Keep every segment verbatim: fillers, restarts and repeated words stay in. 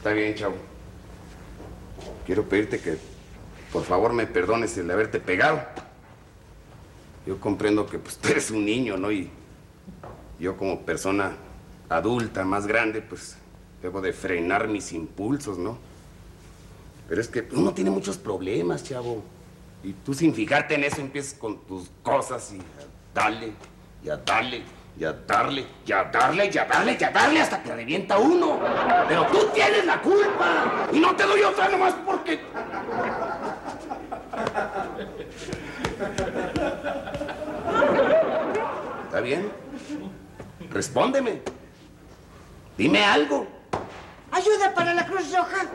Está bien, chavo. Quiero pedirte que, por favor, me perdones el haberte pegado. Yo comprendo que pues, tú eres un niño, ¿no? Y yo como persona adulta, más grande, pues debo de frenar mis impulsos, ¿no? Pero es que uno tiene muchos problemas, chavo. Y tú sin fijarte en eso empiezas con tus cosas y a darle, y a darle, y a darle, y a darle, y a darle, y a darle hasta que revienta uno. Pero tú tienes la culpa y no te doy otra nomás porque... ¿Está bien? Respóndeme. Dime algo. ¡Ayuda para la Cruz Roja!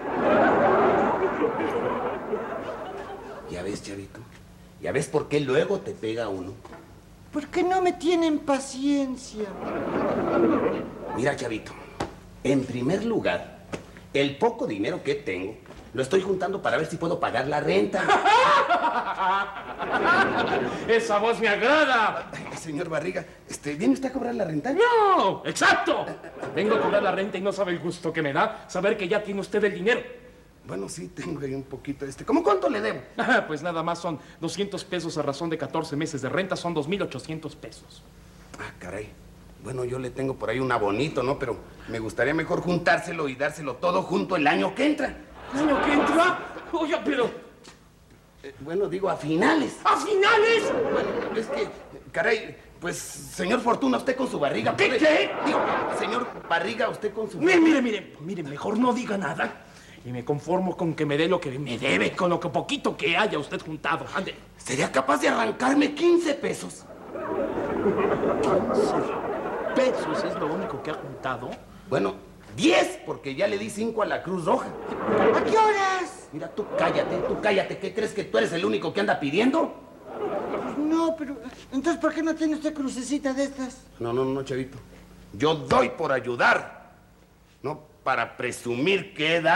Ya ves, chavito. Ya ves por qué luego te pega uno. Porque no me tienen paciencia. Mira, chavito. En primer lugar, el poco dinero que tengo lo estoy juntando para ver si puedo pagar la renta. ¡Esa voz me agrada! Ay, señor Barriga, este, ¿viene usted a cobrar la renta? ¡No! ¡Exacto! Vengo a cobrar la renta y no sabe el gusto que me da saber que ya tiene usted el dinero. Bueno, sí, tengo ahí un poquito. Este, ¿cómo cuánto le debo? Pues nada más son doscientos pesos a razón de catorce meses de renta, son dos mil ochocientos pesos. Ah, caray. Bueno, yo le tengo por ahí un abonito, ¿no? Pero me gustaría mejor juntárselo y dárselo todo junto el año que entra. ¿El año que entra? Oye, pero... Eh, bueno, digo, a finales. ¿A finales? Bueno, es que, caray, pues, señor Fortuna, usted con su barriga... ¿Qué, puede- qué? Digo, señor Barriga, usted con su... Mire, mire, mire, mire, mejor no diga nada. Y me conformo con que me dé lo que me debe, con lo que poquito que haya usted juntado. Ande. ¿Sería capaz de arrancarme quince pesos? Pesos es lo único que ha juntado. Bueno, diez, porque ya le di cinco a la Cruz Roja. ¿A qué horas? Mira, tú cállate, tú cállate. ¿Qué crees que tú eres el único que anda pidiendo? Pues no, pero... Entonces, ¿por qué no tiene usted crucecita de estas? No, no, no, chavito. Yo doy por ayudar, no para presumir que he dado.